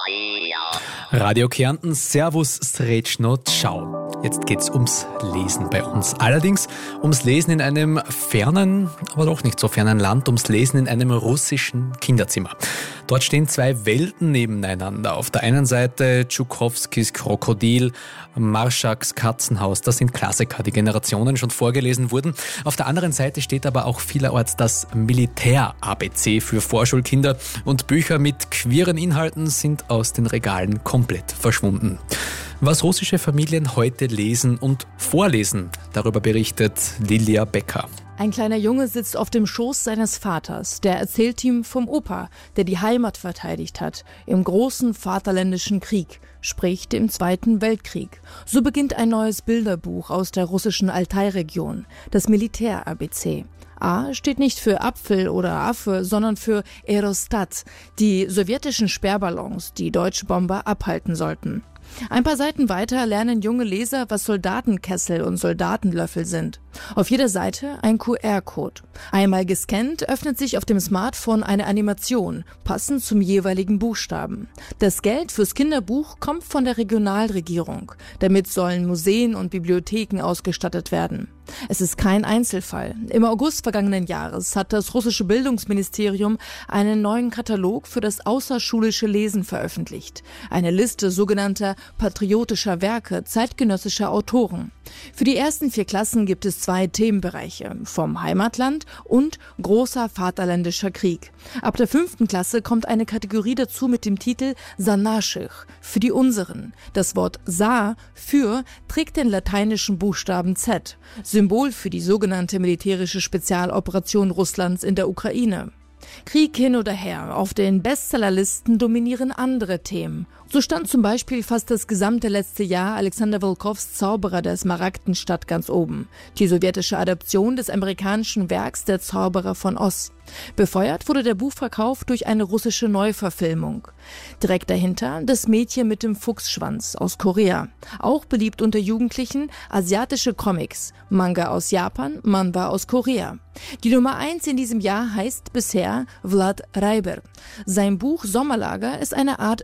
Radio Kärnten, Servus, Srećno, Ciao. Jetzt geht's ums Lesen bei uns. Allerdings ums Lesen in einem fernen, aber doch nicht so fernen Land, ums Lesen in einem russischen Kinderzimmer. Dort stehen zwei Welten nebeneinander. Auf der einen Seite Tschukowskis Krokodil, Marschaks Katzenhaus. Das sind Klassiker, die Generationen schon vorgelesen wurden. Auf der anderen Seite steht aber auch vielerorts das Militär-ABC für Vorschulkinder. Und Bücher mit queeren Inhalten sind aus den Regalen komplett verschwunden. Was russische Familien heute lesen und vorlesen, darüber berichtet Lilia Becker. Ein kleiner Junge sitzt auf dem Schoß seines Vaters. Der erzählt ihm vom Opa, der die Heimat verteidigt hat, im großen Vaterländischen Krieg, sprich dem Zweiten Weltkrieg. So beginnt ein neues Bilderbuch aus der russischen Altai-Region, das Militär-ABC. A steht nicht für Apfel oder Affe, sondern für Aerostat, die sowjetischen Sperrballons, die deutsche Bomber abhalten sollten. Ein paar Seiten weiter lernen junge Leser, was Soldatenkessel und Soldatenlöffel sind. Auf jeder Seite ein QR-Code. Einmal gescannt, öffnet sich auf dem Smartphone eine Animation, passend zum jeweiligen Buchstaben. Das Geld fürs Kinderbuch kommt von der Regionalregierung. Damit sollen Museen und Bibliotheken ausgestattet werden. Es ist kein Einzelfall. Im August vergangenen Jahres hat das russische Bildungsministerium einen neuen Katalog für das außerschulische Lesen veröffentlicht. Eine Liste sogenannter patriotischer Werke zeitgenössischer Autoren. Für die ersten 4 Klassen gibt es 2 Themenbereiche, vom Heimatland und großer Vaterländischer Krieg. Ab der 5. Klasse kommt eine Kategorie dazu mit dem Titel «За наших», für die Unseren. Das Wort «Za» für trägt den lateinischen Buchstaben Z, Symbol für die sogenannte militärische Spezialoperation Russlands in der Ukraine. Krieg hin oder her, auf den Bestsellerlisten dominieren andere Themen. So stand zum Beispiel fast das gesamte letzte Jahr Alexander Volkows Zauberer der Smaragdenstadt ganz oben, die sowjetische Adaption des amerikanischen Werks Der Zauberer von Oz. Befeuert wurde der Buchverkauf durch eine russische Neuverfilmung. Direkt dahinter das Mädchen mit dem Fuchsschwanz aus Korea. Auch beliebt unter Jugendlichen asiatische Comics, Manga aus Japan, Manhwa aus Korea. Die Nummer 1 in diesem Jahr heißt bisher Vlad Reiber. Sein Buch Sommerlager ist eine Art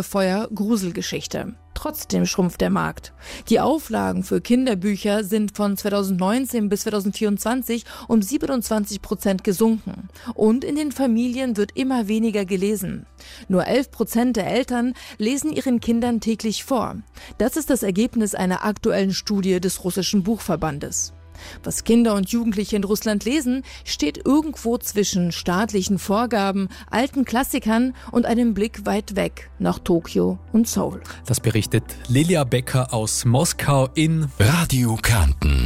Lagerfeuer-Gruselgeschichte. Trotzdem schrumpft der Markt. Die Auflagen für Kinderbücher sind von 2019 bis 2024 um 27% gesunken. Und in den Familien wird immer weniger gelesen. Nur 11% der Eltern lesen ihren Kindern täglich vor. Das ist das Ergebnis einer aktuellen Studie des russischen Buchverbandes. Was Kinder und Jugendliche in Russland lesen, steht irgendwo zwischen staatlichen Vorgaben, alten Klassikern und einem Blick weit weg nach Tokio und Seoul. Das berichtet Lilia Becker aus Moskau in Radio Kärnten.